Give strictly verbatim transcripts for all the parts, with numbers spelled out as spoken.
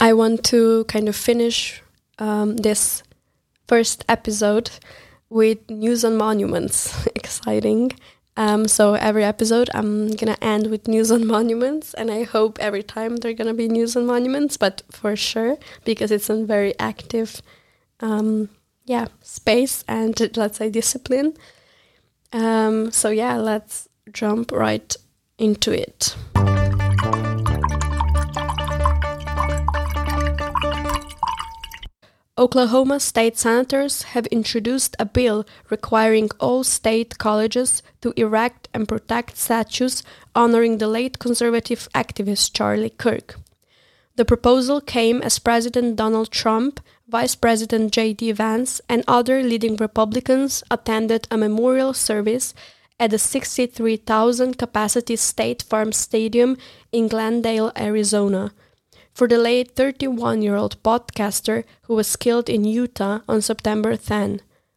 I want to kind of finish um, this first episode with news on monuments. Exciting. Um, so every episode I'm gonna end with news on monuments, and I hope every time they're gonna be news on monuments, but for sure, because it's a very active um, yeah, space and, let's say, discipline. Um, so yeah, let's jump right into it. Oklahoma state senators have introduced a bill requiring all state colleges to erect and protect statues honoring the late conservative activist Charlie Kirk. The proposal came as President Donald Trump, Vice President J D Vance, and other leading Republicans attended a memorial service at the sixty-three thousand capacity State Farm Stadium in Glendale, Arizona, for the late thirty-one-year-old podcaster who was killed in Utah on September tenth.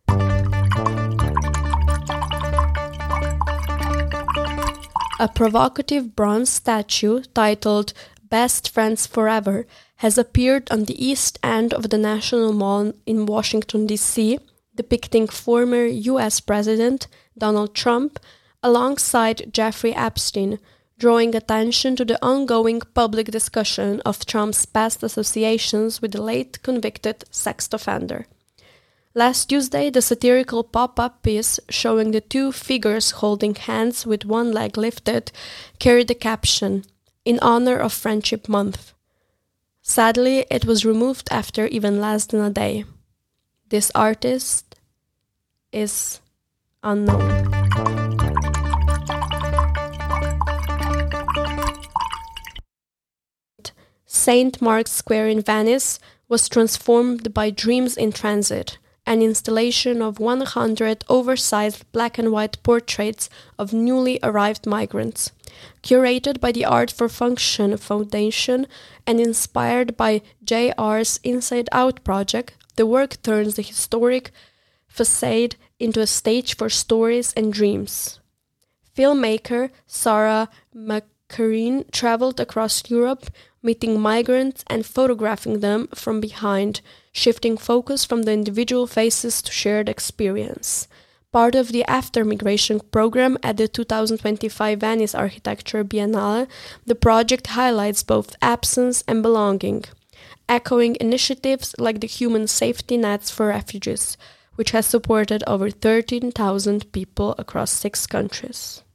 A provocative bronze statue titled Best Friends Forever has appeared on the east end of the National Mall in Washington, D C, depicting former U S President Donald Trump alongside Jeffrey Epstein, drawing attention to the ongoing public discussion of Trump's past associations with the late convicted sex offender. Last Tuesday, the satirical pop-up piece showing the two figures holding hands with one leg lifted carried the caption, "In honor of Friendship Month." Sadly, it was removed after even less than a day. This artist is unknown. Saint Mark's Square in Venice was transformed by Dreams in Transit, an installation of one hundred oversized black and white portraits of newly arrived migrants. Curated by the Art for Function Foundation and inspired by J R's Inside Out project, the work turns the historic facade into a stage for stories and dreams. Filmmaker Sarah McCareen traveled across Europe, meeting migrants and photographing them from behind, shifting focus from the individual faces to shared experience. Part of the After Migration program at the two thousand twenty-five Venice Architecture Biennale, the project highlights both absence and belonging, echoing initiatives like the Human Safety Nets for Refugees, which has supported over thirteen thousand people across six countries.